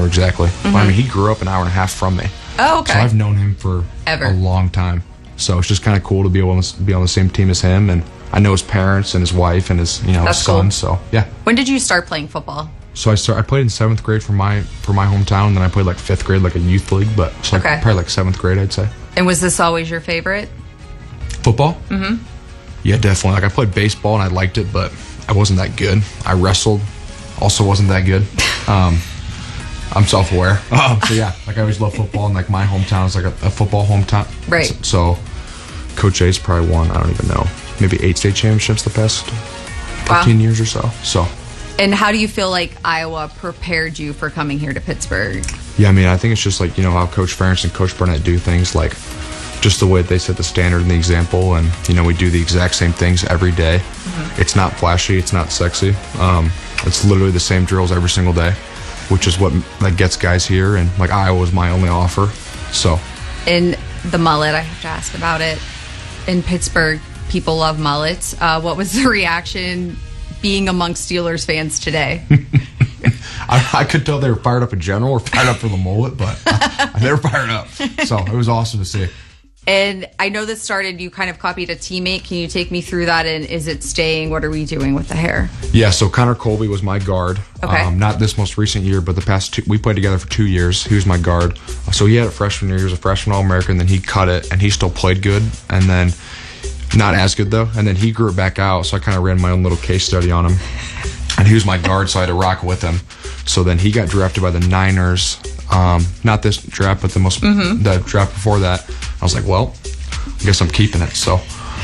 remember exactly. But I mean, he grew up an hour and a half from me. Oh, okay. So I've known him for a long time. So it's just kind of cool to be able to be on the same team as him, and I know his parents and his wife and his his son. Cool. So yeah. When did you start playing football? So I played in 7th grade for my hometown, and then I played like 5th grade, like a youth league, but so probably like 7th grade, I'd say. And was this always your favorite? Football? Mm-hmm. Yeah, definitely. Like I played baseball and I liked it, but I wasn't that good. I wrestled, also wasn't that good. I'm self-aware. So yeah, like I always loved football, and like my hometown is like a football hometown. Right. So Coach A's probably won, I don't even know, maybe 8 state championships the past 15 years or so. So. And how do you feel like Iowa prepared you for coming here to Pittsburgh? Yeah, I mean, I think it's just like, how Coach Ferentz and Coach Burnett do things, like just the way that they set the standard and the example, and, we do the exact same things every day. Mm-hmm. It's not flashy, it's not sexy. It's literally the same drills every single day, which is what gets guys here, and like Iowa was my only offer. So. In the mullet, I have to ask about it. In Pittsburgh, people love mullets. What was the reaction being amongst Steelers fans today? I could tell they were fired up in general or fired up for the mullet, but they were fired up. So it was awesome to see. And I know this started, you kind of copied a teammate. Can you take me through that, and is it staying? What are we doing with the hair? Yeah, so Connor Colby was my guard. Okay. Not this most recent year, but the past 2. We played together for 2 years. He was my guard. So he had it freshman year. He was a freshman All-American. Then he cut it, and he still played good. And then, not as good though. And then he grew it back out, so I kind of ran my own little case study on him. And he was my guard, so I had to rock with him. So then he got drafted by the Niners. Not this draft, but the draft before that. I was like, well, I guess I'm keeping it. So.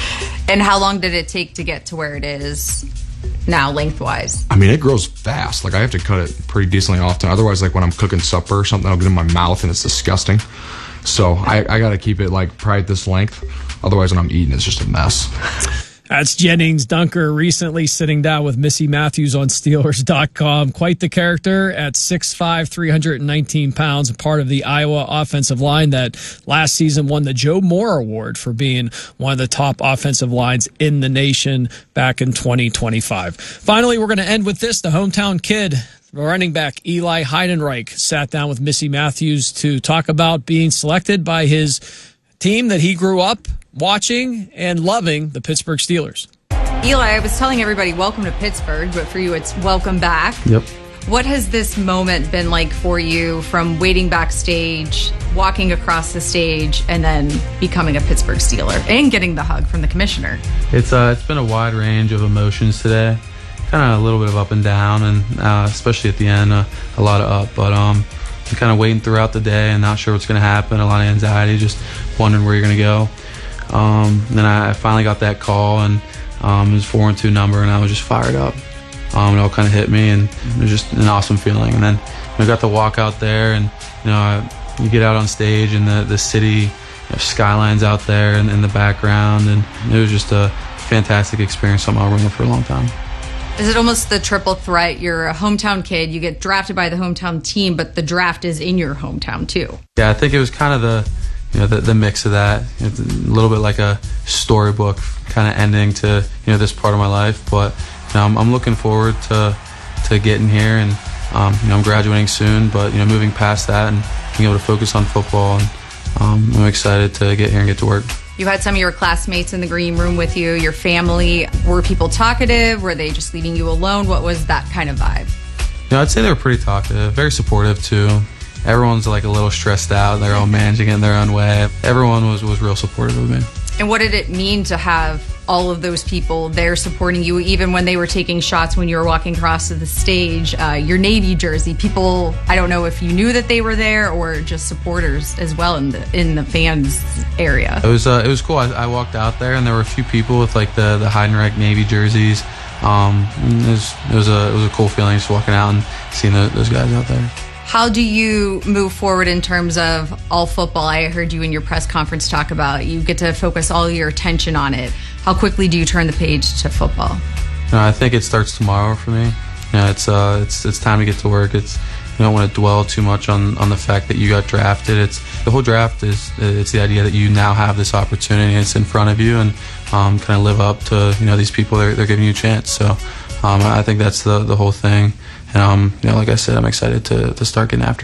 And how long did it take to get to where it is now, lengthwise? I mean, it grows fast. Like I have to cut it pretty decently often. Otherwise, like when I'm cooking supper or something, I'll get in my mouth and it's disgusting. So I got to keep it like probably this length. Otherwise, when I'm eating, it's just a mess. That's Jennings Dunker recently sitting down with Missy Matthews on Steelers.com. Quite the character at 6'5", 319 pounds, part of the Iowa offensive line that last season won the Joe Moore Award for being one of the top offensive lines in the nation back in 2025. Finally, we're going to end with this. The hometown kid, running back Eli Heidenreich, sat down with Missy Matthews to talk about being selected by his team that he grew up watching and loving, the Pittsburgh Steelers. Eli, I was telling everybody welcome to Pittsburgh, but for you it's welcome back. Yep. What has this moment been like for you, from waiting backstage, walking across the stage, and then becoming a Pittsburgh Steeler and getting the hug from the commissioner? It's been a wide range of emotions today. Kind of a little bit of up and down, and especially at the end, a lot of up. But I'm kind of waiting throughout the day and not sure what's going to happen. A lot of anxiety, just wondering where you're going to go. Then I finally got that call, and it was 4-2 number, and I was just fired up. It all kind of hit me, and it was just an awesome feeling. And then I got to walk out there, and you get out on stage, and the city skylines out there in the background, and it was just a fantastic experience. Something I'll remember for a long time. Is it almost the triple threat? You're a hometown kid, you get drafted by the hometown team, but the draft is in your hometown too. Yeah, I think it was kind of the mix of that. It's a little bit like a storybook kind of ending to this part of my life. But I'm looking forward to getting here, and I'm graduating soon. But moving past that and being able to focus on football, and I'm excited to get here and get to work. You had some of your classmates in the green room with you, your family. Were people talkative? Were they just leaving you alone? What was that kind of vibe? I'd say they were pretty talkative, very supportive too. Everyone's like a little stressed out. They're all managing it in their own way. Everyone was real supportive of me. And what did it mean to have all of those people there supporting you, even when they were taking shots when you were walking across to the stage? Your Navy jersey, people, I don't know if you knew that they were there or just supporters as well in the fans area. It was cool. I walked out there, and there were a few people with like the Heidenreich Navy jerseys. It was a cool feeling just walking out and seeing those guys out there. How do you move forward in terms of all football? I heard you in your press conference talk about you get to focus all your attention on it. How quickly do you turn the page to football? I think it starts tomorrow for me. It's time to get to work. You don't want to dwell too much on the fact that you got drafted. The whole draft it's the idea that you now have this opportunity. It's in front of you, and kind of live up to these people. They're giving you a chance. So I think that's the whole thing. And like I said, I'm excited to start getting after it.